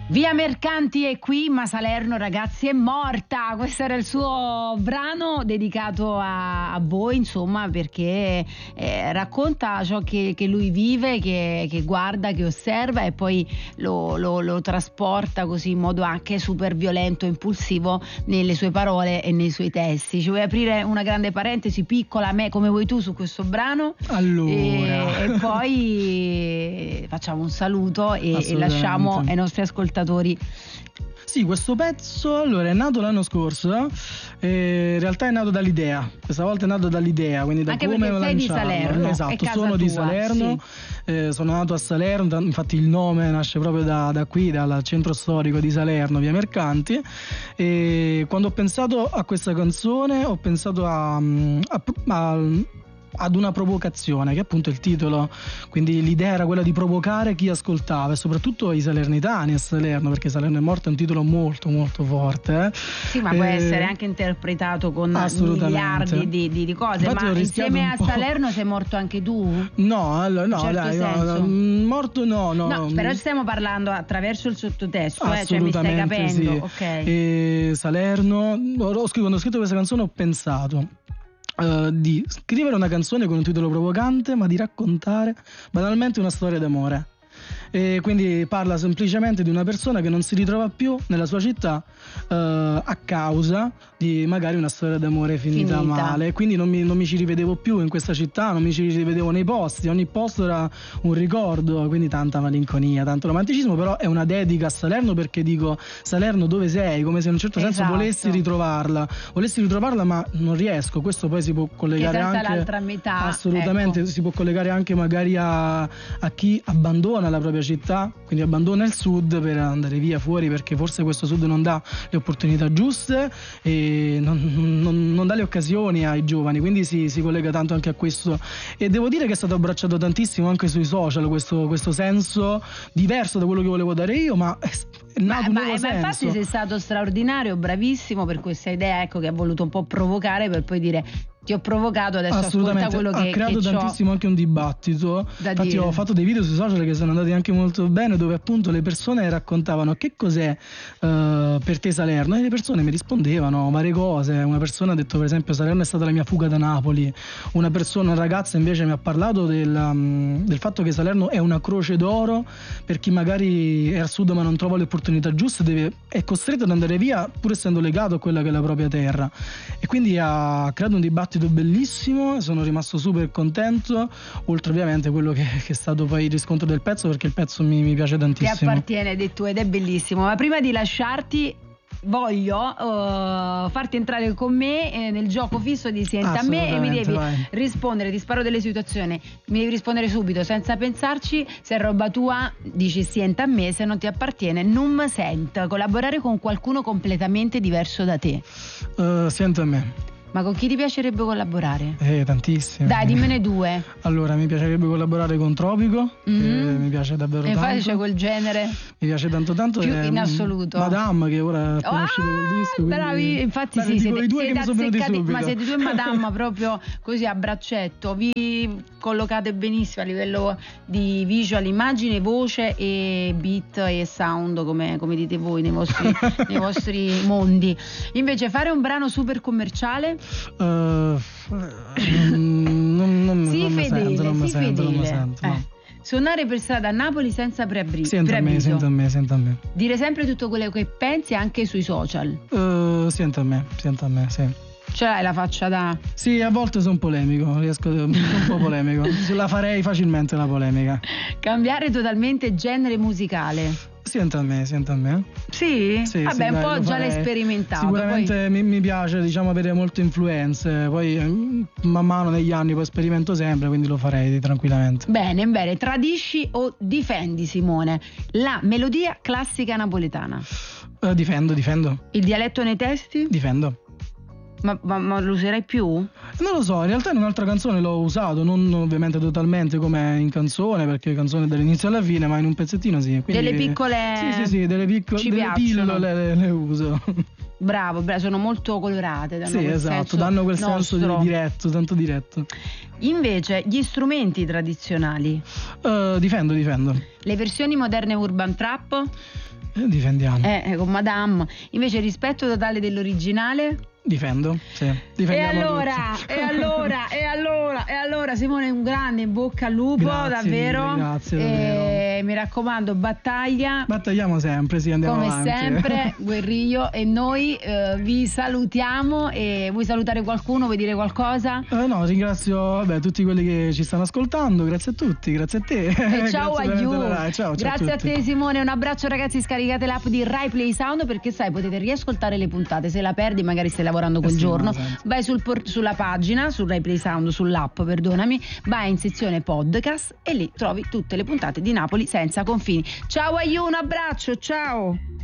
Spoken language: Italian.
Via Mercanti è qui, ma Salerno, ragazzi, è morta. Questo era il suo brano dedicato a voi, insomma, perché racconta ciò che lui vive, che guarda, che osserva e poi lo trasporta così in modo anche super violento, impulsivo nelle sue parole e nei suoi testi. Ci vuoi aprire una grande parentesi piccola, come vuoi tu, su questo brano? Allora. E poi facciamo un saluto e lasciamo ai nostri ascoltatori. Sì, questo pezzo allora è nato l'anno scorso, in realtà è nato dall'idea, questa volta è nato dall'idea, quindi da anche come perché sei lanciarlo. di Salerno, esatto, sono tua, di Salerno, sì. Sono nato a Salerno, infatti il nome nasce proprio da qui, dal centro storico di Salerno, via Mercanti, e quando ho pensato a questa canzone ho pensato ad una provocazione, che è appunto il titolo, quindi l'idea era quella di provocare chi ascoltava e soprattutto i salernitani a Salerno, perché Salerno è morta è un titolo molto molto forte. Sì, ma può essere anche interpretato con miliardi di cose. Infatti, ma insieme a Salerno sei morto anche tu? No, allora, no, certo dai, senso. Morto no, però stiamo parlando attraverso il sottotesto, cioè mi stai capendo? Sì. Ok. Salerno, quando ho scritto questa canzone ho pensato di scrivere una canzone con un titolo provocante, ma di raccontare banalmente una storia d'amore. E quindi parla semplicemente di una persona che non si ritrova più nella sua città a causa di magari una storia d'amore finita male. Quindi non mi ci rivedevo più in questa città, non mi ci rivedevo nei posti, ogni posto era un ricordo, quindi tanta malinconia, tanto romanticismo. Però è una dedica a Salerno, perché dico: Salerno, dove sei? Come se in un certo senso volessi ritrovarla, ma non riesco. Questo poi si può collegare anche l'altra metà, assolutamente, ecco. Si può collegare anche magari a chi abbandona la propria città, quindi abbandona il sud per andare via fuori, perché forse questo sud non dà le opportunità giuste e non dà le occasioni ai giovani, quindi si collega tanto anche a questo. E devo dire che è stato abbracciato tantissimo anche sui social questo senso diverso da quello che volevo dare io, ma è nato un nuovo senso. Ma infatti sei stato straordinario, bravissimo per questa idea, ecco, che ha voluto un po' provocare per poi dire: ti ho provocato, adesso ascolta quello che ha creato tantissimo anche un dibattito. Infatti ho fatto dei video sui social che sono andati anche molto bene, dove appunto le persone raccontavano che cos'è per te Salerno, e le persone mi rispondevano varie cose. Una persona ha detto, per esempio: Salerno è stata la mia fuga da Napoli. Una ragazza invece mi ha parlato del fatto che Salerno è una croce d'oro per chi magari è al sud ma non trova le opportunità giuste, è costretto ad andare via pur essendo legato a quella che è la propria terra. E quindi ha creato un dibattito bellissimo, sono rimasto super contento, oltre ovviamente quello che è stato poi il riscontro del pezzo, perché il pezzo mi piace tantissimo. Ti appartiene, detto, ed è bellissimo. Ma prima di lasciarti voglio farti entrare con me nel gioco fisso di Sienta a me, e mi devi rispondere, ti sparo delle situazioni, mi devi rispondere subito senza pensarci. Se è roba tua dici Sienta a me, se non ti appartiene non mi sento. Collaborare con qualcuno completamente diverso da te. Sienta a me. Ma con chi ti piacerebbe collaborare? Tantissimi. Dai, dimmene due. Allora, mi piacerebbe collaborare con Tropico, che mi piace davvero tanto. E infatti c'è quel genere. Mi piace tanto più in assoluto. Madame, che ora è conosciuto il disco. Bravi, infatti sì, siete azzeccati, ma siete due Madame proprio così a braccetto. Vi collocate benissimo a livello di visual, immagine, voce e beat e sound, come dite voi nei vostri mondi. Invece fare un brano super commerciale? Non mi sento. Suonare per strada a Napoli senza preavviso. Senta a me. Dire sempre tutto quello che pensi anche sui social. Senta a me, sì. Ce l'hai la faccia da... Sì, a volte sono polemico, un po' polemico. La farei facilmente la polemica. Cambiare totalmente genere musicale. Senta a me. Sì? Vabbè, un po' già l'hai sperimentato. Sicuramente poi... mi piace, avere molte influenze. Poi man mano negli anni poi sperimento sempre, quindi lo farei tranquillamente. Bene. Tradisci o difendi, Simone, la melodia classica napoletana? Difendo. Il dialetto nei testi? Difendo. Ma lo userai più? Non lo so, in realtà in un'altra canzone l'ho usato, non ovviamente totalmente come in canzone, perché canzone dall'inizio alla fine, ma in un pezzettino sì. Quindi, delle piccole... Sì, delle pillole le uso. Bravo, sono molto colorate. Danno quel senso di diretto, tanto diretto. Invece, gli strumenti tradizionali? Difendo. Le versioni moderne urban trap? Difendiamo. Con Madame. Invece rispetto totale dell'originale? Difendo, sì. Difendiamo E allora Simone, un grande in bocca al lupo, davvero. Grazie, davvero. Mi raccomando, battagliamo sempre, sì, andiamo come avanti. sempre, guerriglio, e noi vi salutiamo. E vuoi salutare qualcuno, vuoi dire qualcosa? No, ringrazio tutti quelli che ci stanno ascoltando, grazie a tutti, grazie a te. E ciao a you. Ciao, grazie a te Simone, un abbraccio ragazzi, scaricate l'app di Rai Play Sound, perché sai, potete riascoltare le puntate, se la perdi magari stai lavorando quel giorno, vai sulla pagina, su Rai Play Sound, sull'app, perdonami, vai in sezione podcast e lì trovi tutte le puntate di Napoli senza confini. Ciao a you, un abbraccio, ciao.